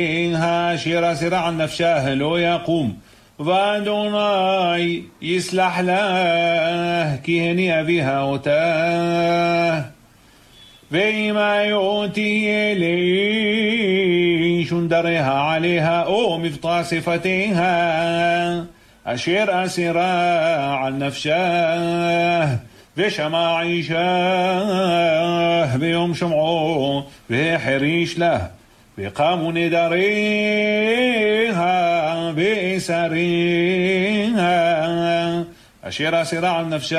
אשר אסרה על נפשה לא יקום, ואדוני יסלח לה, כי הני אביה אותה. ואם היו תהיה לי שונדריה עליה, או מבטא שפתיה, אשר אסרה על נפשה, ושמע אישה ביום שמעו, והחריש לה, וקמו נדריה ואסריה, אשר אסרה על נפשה,